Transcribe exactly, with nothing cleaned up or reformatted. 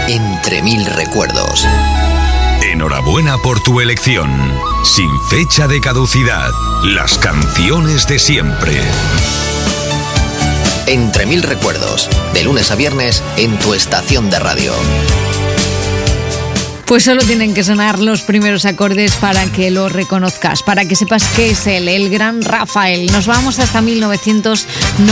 Entre mil recuerdos. Enhorabuena por tu elección. Sin fecha de caducidad. Las canciones de siempre. Entre mil recuerdos. De lunes a viernes en tu estación de radio. Pues solo tienen que sonar los primeros acordes para que lo reconozcas, para que sepas que es él, el gran Rafael. Nos vamos hasta mil novecientos noventa.